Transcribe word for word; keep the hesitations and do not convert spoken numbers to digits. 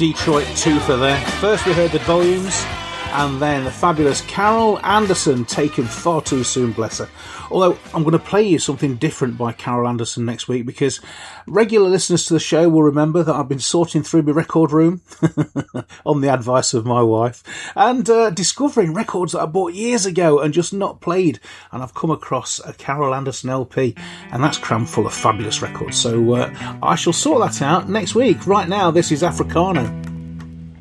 Detroit twofer there. First we heard the Volumes, and then the fabulous Carol Anderson, Taken Far Too Soon, bless her. Although I'm going to play you something different by Carol Anderson next week, because regular listeners to the show will remember that I've been sorting through my record room on the advice of my wife, and uh, discovering records that I bought years ago and just not played, and I've come across a Carol Anderson L P, and that's crammed full of fabulous records. So uh, I shall sort that out next week. Right now, this is Africano.